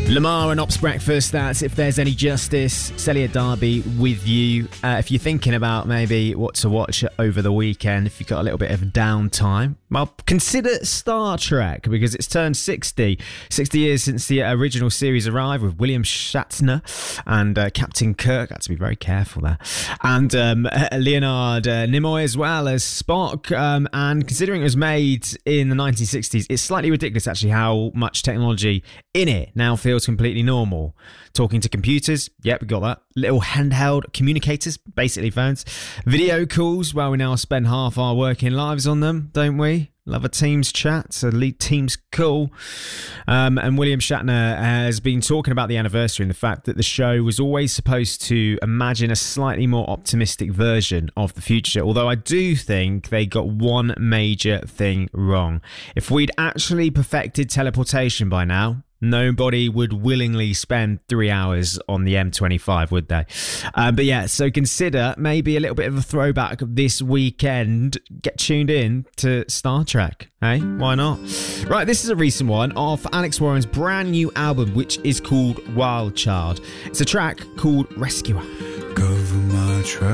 Lamar and Ops Breakfast, that's If There's Any Justice. Celia Darby with you. If you're thinking about maybe what to watch over the weekend, if you've got a little bit of downtime, well, consider Star Trek, because it's turned 60 years since the original series arrived, with William Shatner and Captain Kirk. Had to be very careful there. And Leonard Nimoy as well as Spock. And considering it was made in the 1960s, it's slightly ridiculous actually how much technology in it now feels completely normal. Talking to computers, yep, we got that. Little handheld communicators, basically phones. Video calls, well, we now spend half our working lives on them, don't we? Love a Teams chat, a lead Teams call. And William Shatner has been talking about the anniversary and the fact that the show was always supposed to imagine a slightly more optimistic version of the future. Although I do think they got one major thing wrong. If we'd actually perfected teleportation by now, nobody would willingly spend 3 hours on the M25, would they? But yeah, so consider maybe a little bit of a throwback this weekend. Get tuned in to Star Trek. Hey, why not? Right, this is a recent one off Alex Warren's brand new album, which is called Wild Child. It's a track called Rescuer. Cover my tracks.